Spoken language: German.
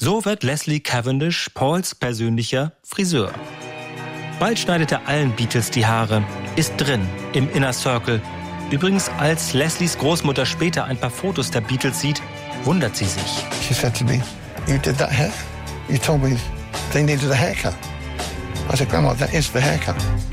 So wird Leslie Cavendish Pauls persönlicher Friseur. Bald schneidet er allen Beatles die Haare, ist drin im Inner Circle. Übrigens, als Leslies Großmutter später ein paar Fotos der Beatles sieht, wundert sie sich. She said to me, "You did that hair? You told me they needed a haircut." I said, "Grandma, that is the haircut."